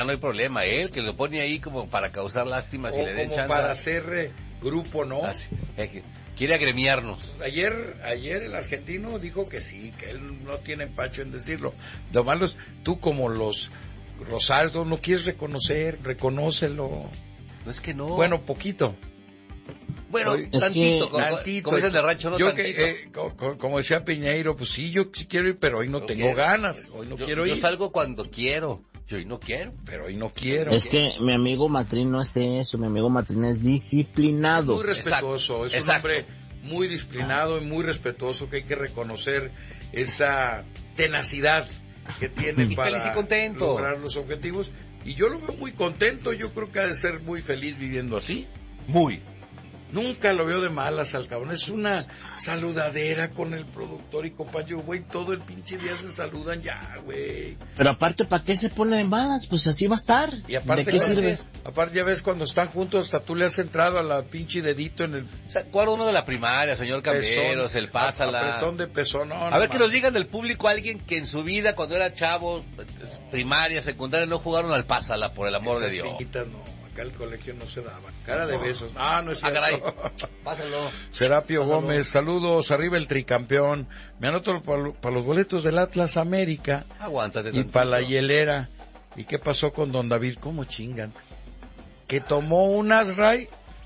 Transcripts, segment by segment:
No hay problema, él que lo pone ahí como para causar lástima si le den chance. Para hacer grupo, ¿no? Quiere agremiarnos. Ayer el argentino dijo que sí, que él no tiene empacho en decirlo. Lo malo es, tú como los Rosaldo no quieres reconócelo. No es que no. Bueno, poquito. Bueno, tantito, como dicen de rancho, no yo tantito. Como decía Piñeiro, pues sí, yo sí quiero ir, pero hoy no tengo ganas. Hoy no quiero ir. Yo salgo cuando quiero. Yo hoy no quiero. Pero hoy no quiero. Es que mi amigo Matrín no hace eso, mi amigo Matrín es disciplinado. Muy respetuoso, es un hombre muy disciplinado y muy respetuoso, que hay que reconocer esa tenacidad que tiene para lograr los objetivos. Y yo lo veo muy contento, yo creo que ha de ser muy feliz viviendo así. Muy. Nunca lo veo de malas al cabrón, es una saludadera con el productor y compañero, güey, todo el pinche día se saludan ya, güey. Pero aparte, ¿para qué se pone de malas? Pues así va a estar. Y aparte, ¿de qué sirve? Aparte ya ves cuando están juntos, hasta tú le has entrado a la pinche dedito en el... ¿Se acuerda uno de la primaria, señor Camberos, el pásala? Apretón de pezón, no, a ver, que nos digan del público alguien que en su vida, cuando era chavo, primaria, secundaria, no jugaron al pásala, por el amor de Dios. No. Acá el colegio no se daba. Cara de besos. No es cierto. Caray. Pásalo. Serapio Gómez, saludos. Arriba el tricampeón. Me anoto para los boletos del Atlas América. Aguántate. Y para la hielera. ¿Y qué pasó con don David? ¿Cómo chingan? ¿Que tomó unas, Ray?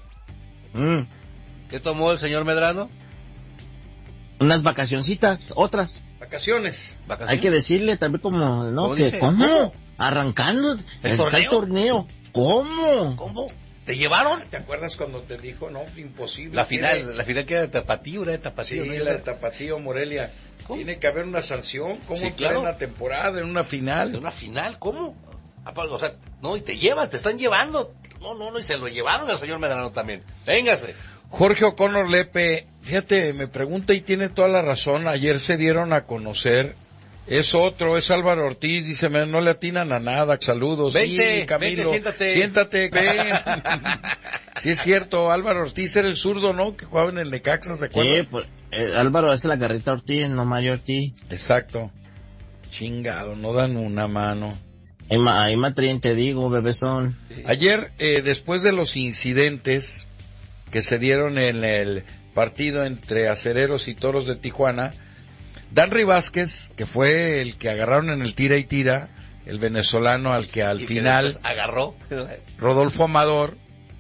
¿Qué tomó el señor Medrano? Unas vacacioncitas, otras. Vacaciones. Hay que decirle también como, ¿no? ¿Cómo? Arrancando el torneo. ¿Cómo? ¿Te llevaron? ¿Te acuerdas cuando te dijo, no, imposible? La final que era de Tapatío, era de Tapatío. Sí, la de Tapatío, Morelia. ¿Cómo? Tiene que haber una sanción. ¿Cómo claro. En una temporada, en una final? ¿En una final? ¿Cómo? O sea, no, y te están llevando. No, y se lo llevaron al señor Medrano también. Véngase. Jorge O'Connor Lepe, fíjate, me pregunta y tiene toda la razón. Ayer se dieron a conocer. Es Álvaro Ortiz, dice, no le atinan a nada, saludos. Vente, sí, Camilo, siéntate, ven. Sí es cierto, Álvaro Ortiz era el zurdo, ¿no? Que jugaba en el Necaxa, ¿se acuerdan? Sí, pues, Álvaro es la Garrita Ortiz, no Mario Ortiz. Exacto. Chingado, no dan una mano. Ahí Matrín, te digo, bebezón. Sí. Ayer, después de los incidentes que se dieron en el partido entre Acereros y Toros de Tijuana, Danry Vázquez, que fue el que agarraron en el tira y tira, el venezolano al que al final agarró, Rodolfo Amador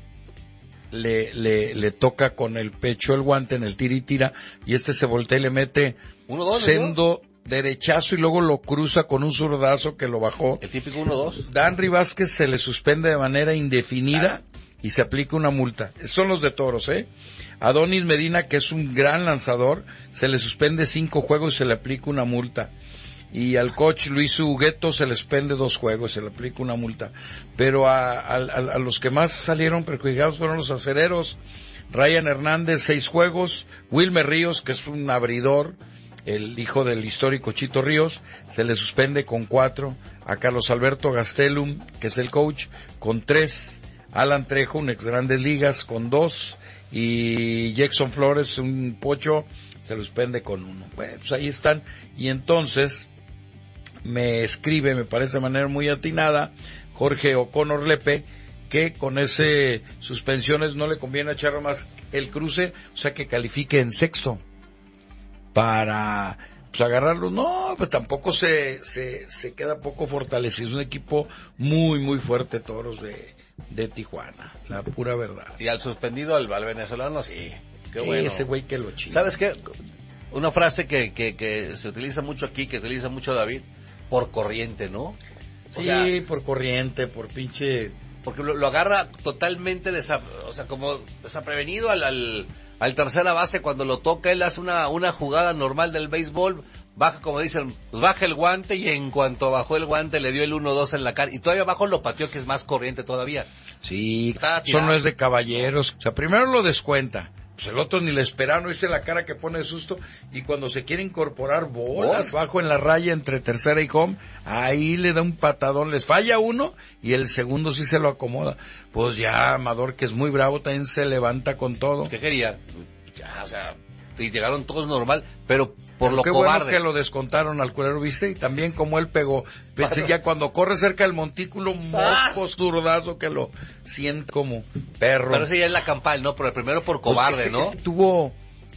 le toca con el pecho el guante en el tira y tira, y se voltea y le mete sendo derechazo y luego lo cruza con un zurdazo que lo bajó. El típico 1-2. Danry Vázquez se le suspende de manera indefinida y se aplica una multa. Son los de Toros, Adonis Medina, que es un gran lanzador, se le suspende 5 juegos y se le aplica una multa. Y al coach Luis Hugueto se le suspende 2 juegos, se le aplica una multa. Pero a los que más salieron perjudicados fueron los acereros. Ryan Hernández, 6 juegos. Wilmer Ríos, que es un abridor, el hijo del histórico Chito Ríos, se le suspende con 4. A Carlos Alberto Gastelum, que es el coach, con 3. Alan Trejo, un ex Grandes Ligas, con 2. Y Jackson Flores, un pocho, se lo suspende con 1. Bueno, pues ahí están. Y entonces me escribe, me parece de manera muy atinada, Jorge O'Connor Lepe, que con ese suspensiones no le conviene echar más el cruce, o sea que califique en sexto para agarrarlo. No, pues tampoco se queda poco fortalecido. Es un equipo muy, muy fuerte, Toros de Tijuana, la pura verdad. Y al suspendido, al venezolano, sí. Qué bueno. Ese güey que lo chinga. ¿Sabes qué? Una frase que se utiliza mucho aquí, que utiliza mucho David, por corriente, ¿no? Por corriente, por pinche... Porque lo agarra totalmente, como desaprevenido al tercera base. Cuando lo toca, él hace una jugada normal del béisbol, baja, como dicen, pues baja el guante, y en cuanto bajó el guante le dio el 1-2 en la cara, y todavía abajo lo pateó, que es más corriente todavía. Sí, eso no es de caballeros. O sea, primero lo descuenta, pues el otro ni le esperaron, ¿viste la cara que pone de susto? Y cuando se quiere incorporar bolas bajo en la raya entre tercera y home, ahí le da un patadón, les falla uno y el segundo sí se lo acomoda. Pues ya Amador, que es muy bravo, también se levanta con todo. ¿Qué quería? Ya, y llegaron todos normal, pero por lo qué cobarde. Bueno que lo descontaron al culero, ¿viste? Y también como él pegó. Pensé ya cuando corre cerca del montículo, mosco zurdazo que lo siente como perro. Pero ese ya es la campal, ¿no? Pero el primero por cobarde, ¿no? Tuvo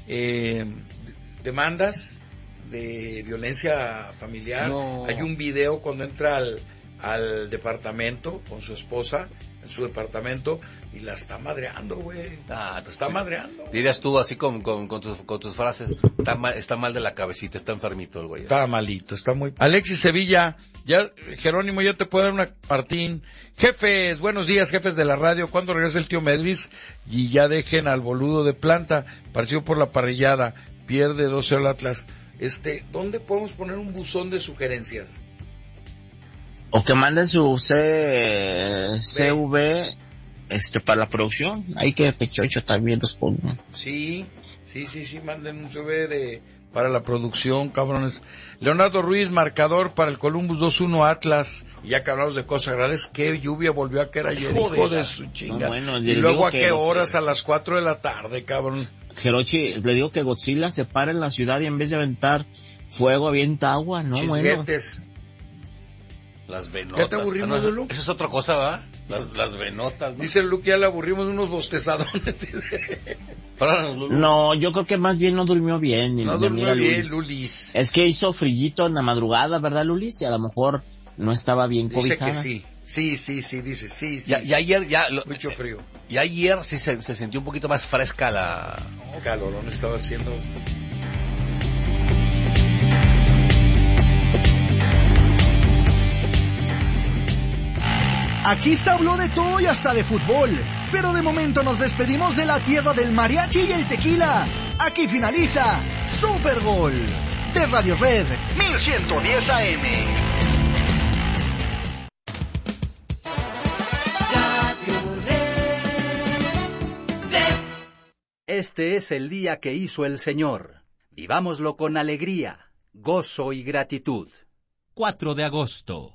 demandas de violencia familiar. No. Hay un video cuando entra al departamento con su esposa, en su departamento, y la está madreando, güey. Está madreando. Dirías tú así con tus frases, está mal de la cabecita, está enfermito el güey. Está malito, está muy... Alexis Sevilla, ya, Jerónimo, ya te puedo dar una Martín. Jefes, buenos días, jefes de la radio, ¿cuándo regresa el tío Medvis? Y ya dejen al boludo de planta, partió por la parrillada, pierde 2-0 el Atlas. ¿Dónde podemos poner un buzón de sugerencias? O que manden su CV para la producción. Hay que Pechocho también los ponga. Sí, manden un CV para la producción, cabrones. Leonardo Ruiz, marcador para el Columbus 2-1 Atlas. Y ya que hablamos de cosas grandes, qué lluvia volvió a caer ayer, hijo de su chinga. No, bueno, y luego a qué horas, a las 4 de la tarde, cabrón. Jerochi, le digo que Godzilla se para en la ciudad y en vez de aventar fuego avienta agua, ¿no? Chisguetes. Bueno. Las venotas. ¿Ya te aburrimos, Luke? Eso es otra cosa, ¿verdad? Las venotas, ¿no? Dice Luke, ya le aburrimos unos bostezadones. No, yo creo que más bien no durmió bien. No durmió bien, Lulis. Es que hizo frillito en la madrugada, ¿verdad, Lulis? Y a lo mejor no estaba bien cobijada. Dice que sí, dice sí. Y ayer mucho frío. Y ayer sí se sintió un poquito más fresca la... No, calorón estaba haciendo... Aquí se habló de todo y hasta de fútbol, pero de momento nos despedimos de la tierra del mariachi y el tequila. Aquí finaliza Super Gol de Radio Red 1110 AM. Este es el día que hizo el Señor. Vivámoslo con alegría, gozo y gratitud. 4 de agosto.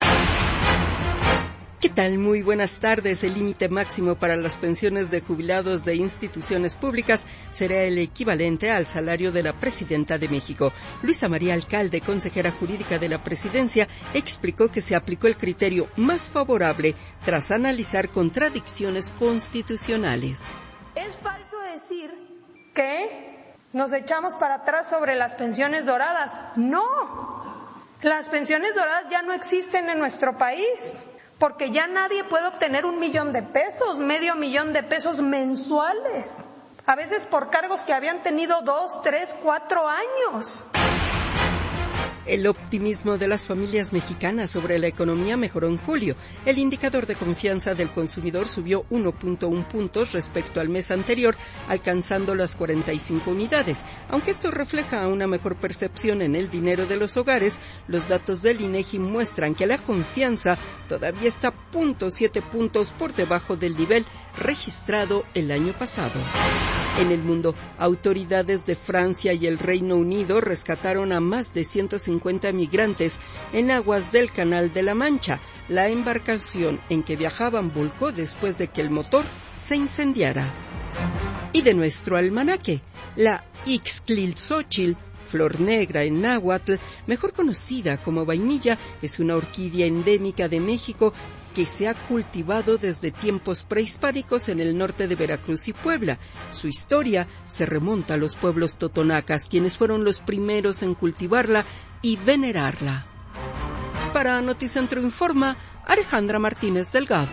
¿Qué tal? Muy buenas tardes. El límite máximo para las pensiones de jubilados de instituciones públicas será el equivalente al salario de la Presidenta de México. Luisa María Alcalde, consejera jurídica de la Presidencia, explicó que se aplicó el criterio más favorable tras analizar contradicciones constitucionales. Es falso decir que nos echamos para atrás sobre las pensiones doradas. No, las pensiones doradas ya no existen en nuestro país. Porque ya nadie puede obtener $1,000,000, $500,000 mensuales. A veces por cargos que habían tenido 2, 3, 4 años. El optimismo de las familias mexicanas sobre la economía mejoró en julio. El indicador de confianza del consumidor subió 1.1 puntos respecto al mes anterior, alcanzando las 45 unidades. Aunque esto refleja una mejor percepción en el dinero de los hogares, los datos del INEGI muestran que la confianza todavía está 0.7 puntos por debajo del nivel registrado el año pasado. En el mundo, autoridades de Francia y el Reino Unido rescataron a más de 150 migrantes en aguas del Canal de la Mancha. La embarcación en que viajaban volcó después de que el motor se incendiara. Y de nuestro almanaque, la Ixtlilxóchitl, flor negra en náhuatl, mejor conocida como vainilla, es una orquídea endémica de México que se ha cultivado desde tiempos prehispánicos en el norte de Veracruz y Puebla. Su historia se remonta a los pueblos totonacas, quienes fueron los primeros en cultivarla y venerarla. Para Noticentro Informa, Alejandra Martínez Delgado.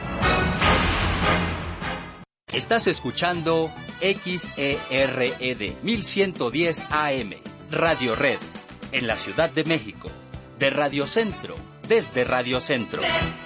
Estás escuchando XERED 1110 AM, Radio Red, en la Ciudad de México, de Radio Centro, desde Radio Centro.